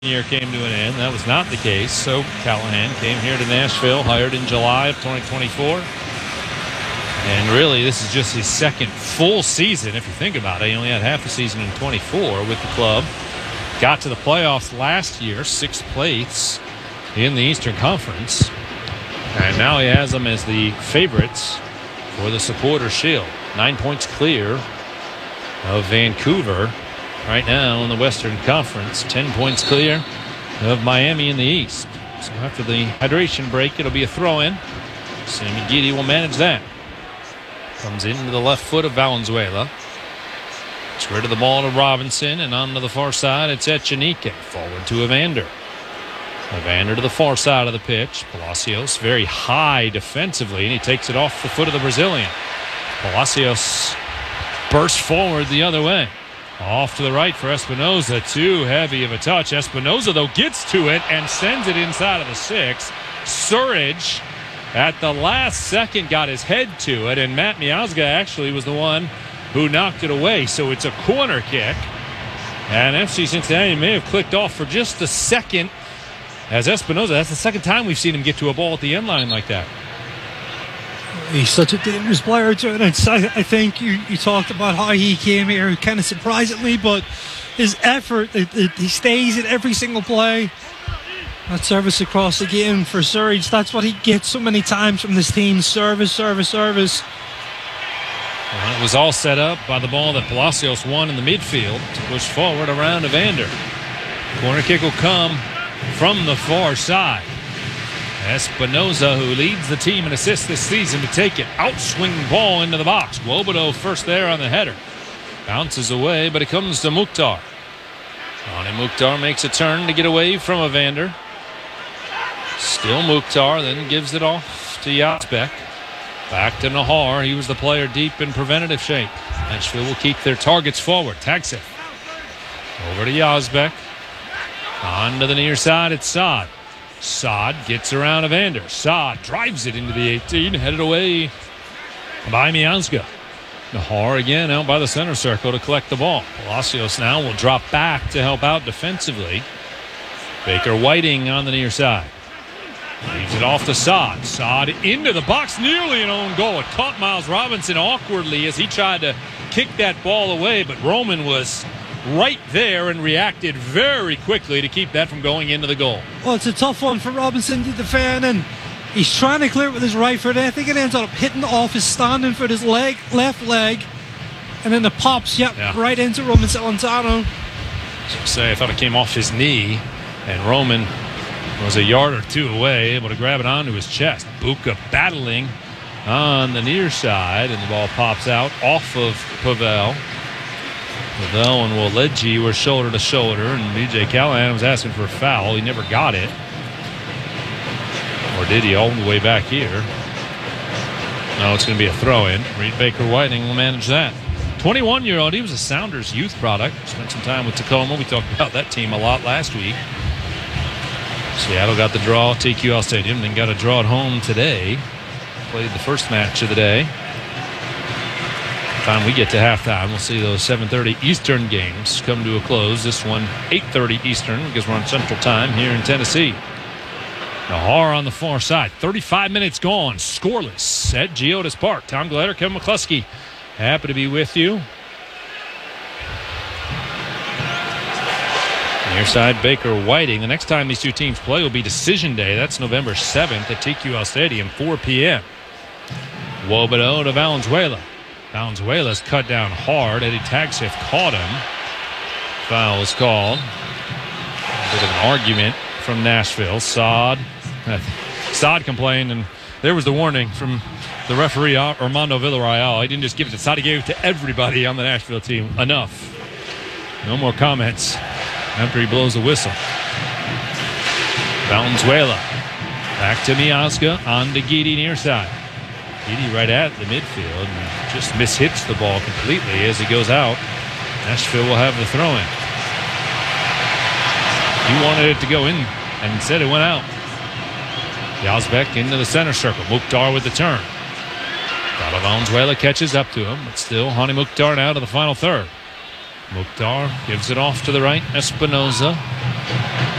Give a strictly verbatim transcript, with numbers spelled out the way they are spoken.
year came to an end. That was not the case. So Callahan came here to Nashville, hired in July of twenty twenty-four. And really, this is just his second full season, if you think about it. He only had half a season in twenty-four with the club. Got to the playoffs last year, sixth place in the Eastern Conference. And now he has them as the favorites for the Supporter Shield. Nine points clear of Vancouver right now in the Western Conference. Ten points clear of Miami in the East. So after the hydration break, it'll be a throw-in. Sammy Guidi will manage that. Comes into the left foot of Valenzuela. Gets rid of the ball to Robinson, and on to the far side, it's Echenique. Forward to Evander. Evander to the far side of the pitch. Palacios very high defensively, and he takes it off the foot of the Brazilian. Palacios bursts forward the other way. Off to the right for Espinoza. Too heavy of a touch. Espinoza, though, gets to it and sends it inside of the six. Surridge at the last second got his head to it, and Matt Miazga actually was the one who knocked it away. So it's a corner kick. And F C Cincinnati may have clicked off for just a second as Espinoza. That's the second time we've seen him get to a ball at the end line like that. He's such a dangerous player, too. And it's, I, I think you, you talked about how he came here kind of surprisingly, but his effort, it, it, he stays in every single play. That service across the game for Surridge, that's what he gets so many times from this team. Service, service, service. Well, it was all set up by the ball that Palacios won in the midfield to push forward around Evander. Corner kick will come from the far side. Espinoza, who leads the team in assists this season, to take it. Outswing ball into the box. Wobodo first there on the header. Bounces away, but it comes to Mukhtar. Hany Mukhtar makes a turn to get away from Evander. Still Mukhtar, then gives it off to Yazbek. Back to Nahar. He was the player deep in preventative shape. Nashville will keep their targets forward. Taxif. Over to Yazbek. On to the near side, it's Saad. Saad gets around Evander. Saad drives it into the eighteen, headed away by Miazga. Nahar again out by the center circle to collect the ball. Palacios now will drop back to help out defensively. Baker Whiting on the near side. Leaves it off to Saad. Saad into the box, nearly an own goal. It caught Miles Robinson awkwardly as he tried to kick that ball away, but Roman was right there and reacted very quickly to keep that from going into the goal. Well, it's a tough one for Robinson to defend, and he's trying to clear it with his right foot. I think it ends up hitting off his standing foot, his leg, left leg, and then the pops, yep, yeah. right into Roman Celentano. So say I thought it came off his knee, and Roman was a yard or two away, able to grab it onto his chest. Buka battling on the near side, and the ball pops out off of Pavel. Pavel and Woledji were shoulder to shoulder, and B J Callahan was asking for a foul. He never got it. Or did he all the way back here? No, it's going to be a throw-in. Reed Baker Whiting will manage that. twenty-one-year-old. He was a Sounders youth product. Spent some time with Tacoma. We talked about that team a lot last week. Seattle got the draw at T Q L Stadium, then got a draw at home today. Played the first match of the day. By the time we get to halftime, we'll see those seven thirty Eastern games come to a close. This one, eight thirty Eastern, because we're on Central Time here in Tennessee. Nahar on the far side. thirty-five minutes gone. Scoreless at Geodis Park. Tom Gletter, Kevin McCluskey, happy to be with you. Near side, Baker Whiting. The next time these two teams play will be Decision Day. That's November seventh at T Q L Stadium, four p.m. Wobodo to Valenzuela. Valenzuela's cut down hard. Eddie Tagsif caught him. Foul was called. A bit of an argument from Nashville. Saad. Saad complained, and there was the warning from the referee, Armando Villarreal. He didn't just give it to Saad, he gave it to everybody on the Nashville team. Enough. No more comments after he blows the whistle. Valenzuela. Back to Miazga. On to Guidi near side. Guidi right at the midfield and just mishits the ball completely as he goes out. Nashville will have the throw-in. He wanted it to go in and instead it went out. Yazbek into the center circle. Mukhtar with the turn. Valenzuela catches up to him, but still Hany Mukhtar now to the final third. Mukhtar gives it off to the right. Espinoza